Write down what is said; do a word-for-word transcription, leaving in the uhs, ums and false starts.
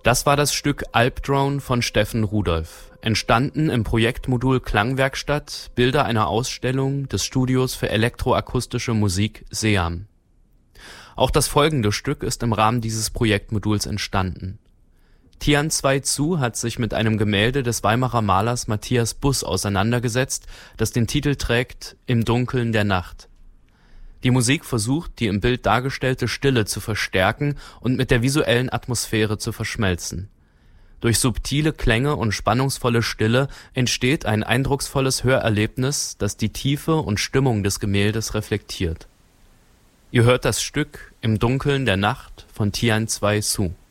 Das war das Stück Albdrone von Steffen Rudolph, entstanden im Projektmodul Klangwerkstatt, Bilder einer Ausstellung des Studios für elektroakustische Musik SEAM. Auch das folgende Stück ist im Rahmen dieses Projektmoduls entstanden. Tian Zwei Zu hat sich mit einem Gemälde des Weimarer Malers Matthias Buss auseinandergesetzt, das den Titel trägt Im Dunkeln der Nacht. Die Musik versucht, die im Bild dargestellte Stille zu verstärken und mit der visuellen Atmosphäre zu verschmelzen. Durch subtile Klänge und spannungsvolle Stille entsteht ein eindrucksvolles Hörerlebnis, das die Tiefe und Stimmung des Gemäldes reflektiert. Ihr hört das Stück Im Dunkeln der Nacht von Tian Zwei Zu.